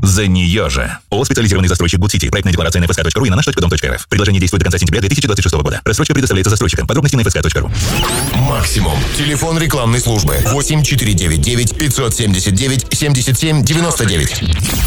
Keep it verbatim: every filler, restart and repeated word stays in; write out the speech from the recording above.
за нее же. ООО «Специализированный застройщик Good City». Проектная декларация на эф эс ка точка ру и на наш точка дом точка эр эф. Предложение действует до конца сентября две тысячи двадцать шестого года. Рассрочка предоставляется застройщикам. Подробности на эф эс ка точка ру. Максимум. Телефон рекламной службы восемь четыре девять девять пятьсот семьдесят девять семьдесят семь девяносто девять.